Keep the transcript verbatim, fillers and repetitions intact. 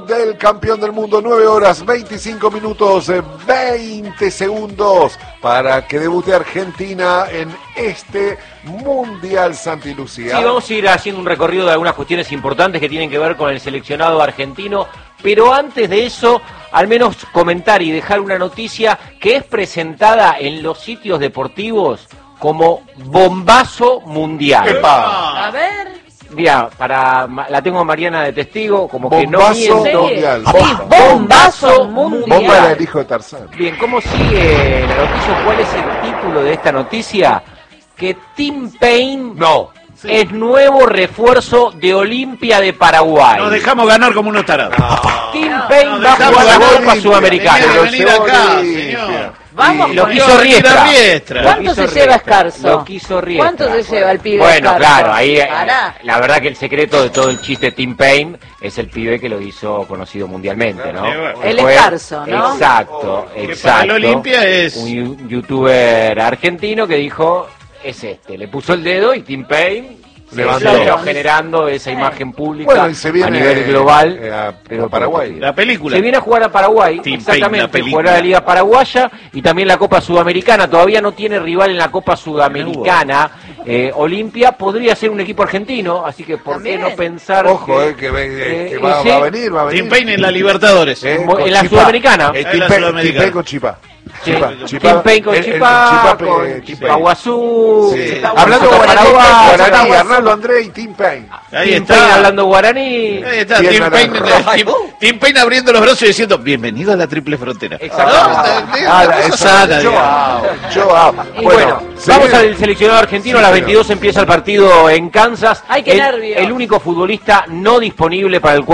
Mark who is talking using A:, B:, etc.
A: del campeón del mundo. nueve horas, veinticinco minutos, veinte segundos para que debute Argentina en este Mundial, Santi Lucía.
B: Sí, vamos a ir haciendo un recorrido de algunas cuestiones importantes que tienen que ver con el seleccionado argentino, pero antes de eso, al menos comentar y dejar una noticia que es presentada en los sitios deportivos como bombazo mundial.
A: ¡Epa!
C: A ver.
B: Mira, para la tengo a Mariana de testigo, como que no
A: Bombazo
B: miento.
A: mundial.
C: Sí, bombazo mundial.
A: Bomba era el hijo de Tarzán.
B: Bien, ¿cómo sigue la noticia? ¿Cuál es el título de esta noticia? Que Tim Payne
A: No.
D: Sí.
B: es nuevo refuerzo de Olimpia de Paraguay.
D: Nos dejamos ganar como unos tarados.
B: Tim
A: No.
B: Payne
D: No,
B: va a
D: dejamos
B: jugar la
A: ganar
B: Copa
A: Olimpia.
B: Sudamericana.
D: Tenía que
A: Lo
D: venir
A: llevó
D: acá,
A: Olimpia.
D: señor.
C: Vamos,
A: Y-
B: Lo
C: con
B: quiso
D: Dios,
B: Riestra.
D: Riestra.
C: ¿Cuánto
B: Lo
C: se
B: quiso
C: lleva
B: Riestra.
C: Escarzo?
B: Lo quiso Riestra.
C: ¿Cuánto se lleva el pibe
B: Bueno,
C: Escarzo?
B: claro, ahí eh,
C: Pará.
B: la verdad que el secreto de todo el chiste Tim Payne es el pibe que lo hizo conocido mundialmente, ¿no?
D: Claro.
C: El
B: Fue-
C: Escarzo, ¿no?
B: Exacto,
D: Que
B: exacto.
D: para el Olimpia es-
B: un yu- youtuber argentino que dijo, es este, le puso el dedo y Tim Payne se
A: Levantó.
B: siguió generando esa imagen pública
A: Bueno, y se viene
B: a nivel global,
A: eh, a-
B: pero
A: a Paraguay.
B: poco.
D: La película.
B: Se viene a jugar a Paraguay,
D: Tim Payne,
B: exactamente,
D: la película.
B: jugará la Liga Paraguaya y también la Copa Sudamericana. Todavía no tiene rival en la Copa Sudamericana. Eh, Olimpia podría ser un equipo argentino, así que ¿por qué
C: También.
B: no pensar
A: Ojo,
B: que,
A: eh, que, ve-
B: eh,
A: que va,
B: ese-
A: va a venir, va a venir.
D: Tim Payne en la Libertadores.
A: Eh,
B: Mo-
A: con
B: en la
A: Chipá.
B: Sudamericana.
A: Eh,
D: En
A: Tim
D: la
A: Payne
D: Sudamericana.
A: Tim Payne con Chipá.
B: Sí.
A: Chipá,
B: Tim
A: Chipá.
B: Payne con
A: El- el
B: Chipá,
A: Chipá,
B: con
A: eh, Tim Payne.
B: Chipaguazú,
D: Sí.
B: Chipaguazú,
A: Hablando
B: con
A: Guaraní,
B: Paraguay,
A: Guaraní, Arnaldo André y Tim Payne.
D: Ahí
B: Tim
D: está.
B: Payne hablando guaraní.
D: Ahí está,
A: Bien
D: Tim
A: naranja.
D: Payne, Tim, Tim Payne abriendo los brazos y diciendo, bienvenido a la triple frontera.
B: Exactamente.
A: Ah,
D: Una
A: eso,
D: cosa sana,
A: yo
D: digamos.
A: hago, yo hago.
B: Y
A: Bueno,
B: bueno,
A: se
B: vamos
A: viene-
B: al seleccionado argentino.
A: Sí,
B: a las
A: señor.
B: veintidós empieza el partido en Kansas.
C: Ay, qué
B: el,
C: nervio.
B: el único futbolista no disponible para el cuerpo